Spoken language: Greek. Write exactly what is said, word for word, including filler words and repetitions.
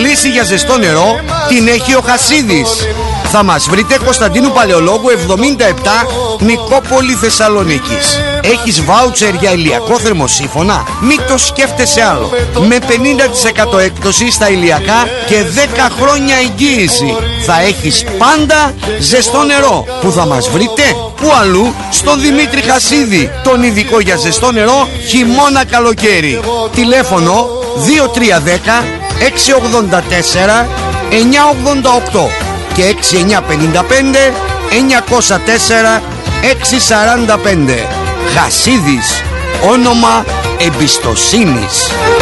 λύση για ζεστό νερό την έχει ο Χασίδης. Θα μας βρείτε Κωνσταντίνου Παλαιολόγου εβδομήντα επτά, Νικόπολη, Θεσσαλονίκης. Έχεις βάουτσερ για ηλιακό θερμοσύφωνα? Μην το σκέφτεσαι άλλο. Με πενήντα τοις εκατό έκπτωση στα ηλιακά και δέκα χρόνια εγγύηση θα έχεις πάντα ζεστό νερό. Που θα μας βρείτε? Πού αλλού? Στον Δημήτρη Χασίδη, τον ειδικό για ζεστό νερό χειμώνα καλοκαίρι. Τηλέφωνο δύο τρία ένα μηδέν έξι ογδόντα τέσσερα εννιά ογδόντα οκτώ και έξι εννιά πενήντα πέντε εννιακόσια τέσσερα έξι σαράντα πέντε. Χασίδης, όνομα εμπιστοσύνης.